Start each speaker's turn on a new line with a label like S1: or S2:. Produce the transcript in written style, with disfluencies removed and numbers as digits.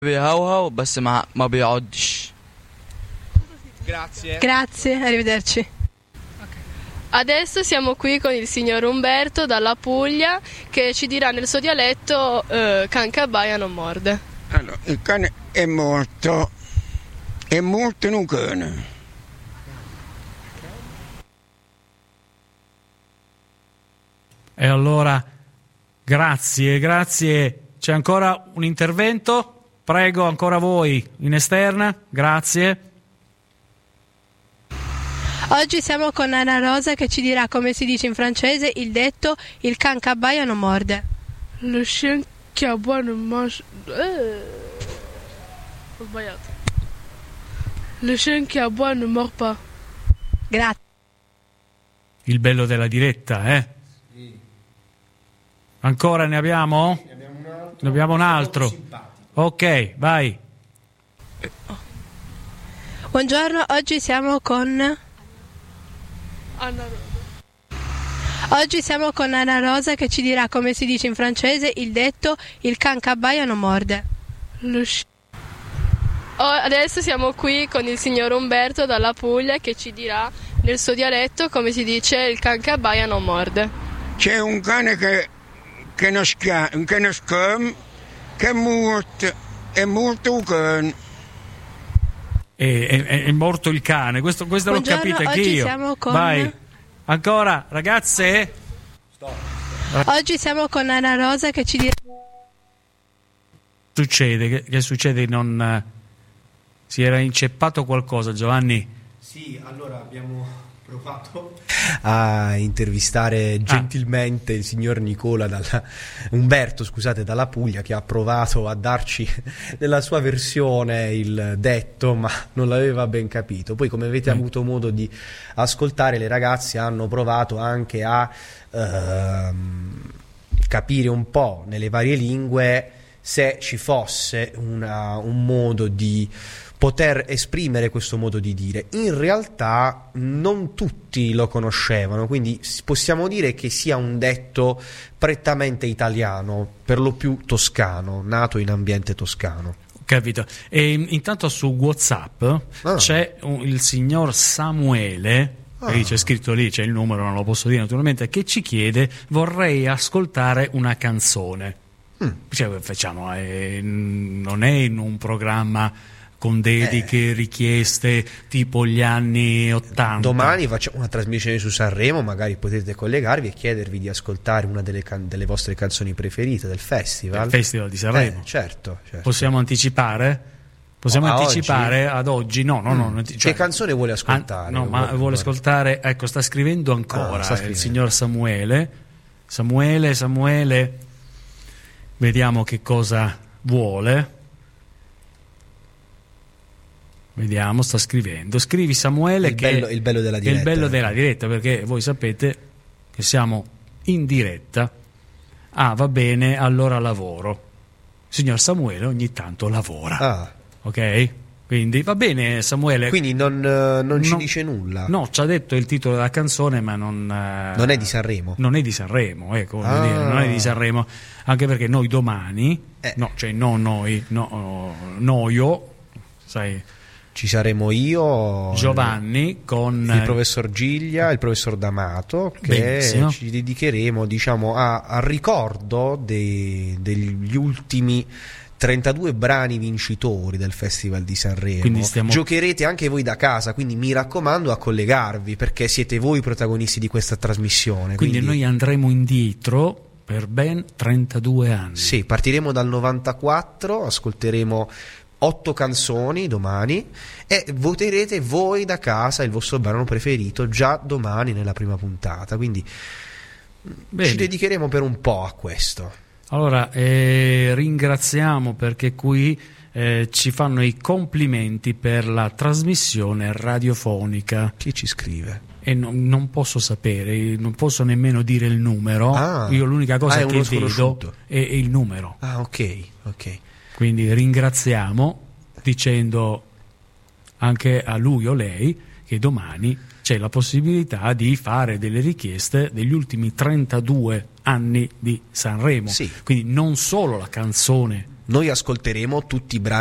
S1: بيهوهو بس ما بيقعدش.
S2: Grazie, arrivederci.
S3: Adesso siamo qui con il signor Umberto dalla Puglia che ci dirà nel suo dialetto Cancabaia non morde.
S4: Allora, il cane è morto in un cane.
S5: E allora, grazie. C'è ancora un intervento? Prego, ancora voi in esterna. Grazie.
S2: Oggi siamo con Anna Rosa che ci dirà come si dice in francese il detto il can che abbaia non morde.
S3: Le chien qui aboie ne mange... Ho sbagliato. Le chien qui aboie ne mord pas.
S2: Grazie.
S5: Il bello della diretta, eh?
S6: Sì.
S5: Ancora ne abbiamo? Ne abbiamo un altro. Ok, vai.
S2: Buongiorno, oggi siamo con
S3: Anna Rosa.
S2: Oggi siamo con Anna Rosa che ci dirà come si dice in francese il detto il can che abbaia non morde.
S3: Adesso siamo qui con il signor Umberto dalla Puglia che ci dirà nel suo dialetto come si dice il can che abbaia non morde.
S4: C'è un cane che nascam, che è morto un cane.
S5: È morto il cane, questo l'ho capito anche io.
S2: Siamo con...
S5: Vai, ancora, ragazze?
S2: Oggi siamo con Anna Rosa che ci dirà...
S5: Succede, che succede? Non si era inceppato qualcosa, Giovanni?
S6: Sì, allora abbiamo provato a intervistare gentilmente il signor Umberto, scusate, dalla Puglia, che ha provato a darci nella sua versione il detto, ma non l'aveva ben capito. Poi, come avete avuto modo di ascoltare, le ragazze hanno provato anche a capire un po' nelle varie lingue se ci fosse un modo di poter esprimere questo modo di dire. In realtà non tutti lo conoscevano, quindi possiamo dire che sia un detto prettamente italiano, per lo più toscano, nato in ambiente toscano.
S5: Capito. E intanto su WhatsApp c'è il signor Samuele, c'è scritto lì, c'è il numero, non lo posso dire naturalmente, che ci chiede: vorrei ascoltare una canzone. Cioè, facciamo, non è in un programma con dediche, richieste tipo gli anni 80.
S6: Domani facciamo una trasmissione su Sanremo, magari potete collegarvi e chiedervi di ascoltare una delle vostre canzoni preferite del festival.
S5: Il Festival di Sanremo.
S6: Certo.
S5: Possiamo anticipare? Anticipare oggi? Ad oggi? No.
S6: Che canzone vuole ascoltare?
S5: Vuole ascoltare, ecco, sta scrivendo ancora il signor Samuele. Samuele, vediamo che cosa vuole. Vediamo, sta scrivendo. Scrivi, Samuele,
S6: il bello della diretta.
S5: Il bello della diretta, perché voi sapete che siamo in diretta. Va bene, allora lavoro. Signor Samuele ogni tanto lavora. Ok? Quindi va bene, Samuele.
S6: Quindi non ci dice nulla.
S5: No, ci ha detto il titolo della canzone, ma non
S6: è di Sanremo.
S5: Non è di Sanremo, ecco, non è di Sanremo. Anche perché noi domani, noio, sai,
S6: ci saremo io,
S5: Giovanni, con
S6: il professor Giglia, il professor D'Amato, che ci dedicheremo, diciamo, al ricordo degli ultimi 32 brani vincitori del Festival di Sanremo. Giocherete anche voi da casa, quindi mi raccomando a collegarvi, perché siete voi i protagonisti di questa trasmissione.
S5: Quindi noi andremo indietro per ben 32 anni.
S6: Sì, partiremo dal 94, ascolteremo 8 canzoni domani e voterete voi da casa il vostro brano preferito già domani nella prima puntata, quindi ci dedicheremo per un po' a questo.
S5: Allora, ringraziamo perché qui ci fanno i complimenti per la trasmissione radiofonica.
S6: Chi ci scrive?
S5: E non posso sapere, non posso nemmeno dire il numero. Io l'unica cosa che vedo è il numero.
S6: Ok.
S5: Quindi ringraziamo dicendo anche a lui o lei che domani c'è la possibilità di fare delle richieste degli ultimi 32 anni di Sanremo.
S6: Sì.
S5: Quindi non solo la canzone
S6: Noi ascolteremo tutti i brani